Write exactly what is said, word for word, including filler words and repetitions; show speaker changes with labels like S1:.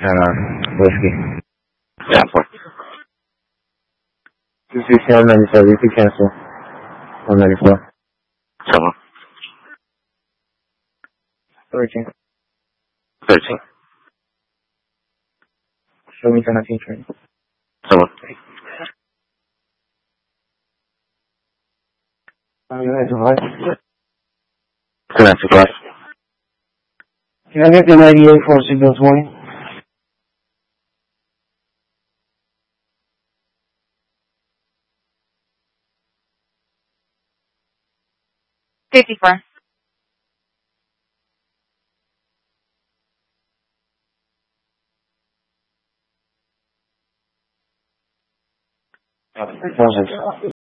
S1: Uh, whiskey.
S2: Yeah, four.
S1: two sixty-nine ninety-seven, you can cancel. one ninety-four.
S2: Seven.
S1: thirteen.
S2: Thirteen.
S1: Show me ten nineteen train.
S2: Seven.
S1: I'm going to five.
S2: Two ninety five.
S1: Can I get the ninety-eight for signal twenty?
S3: fifty-four.
S1: Perfect.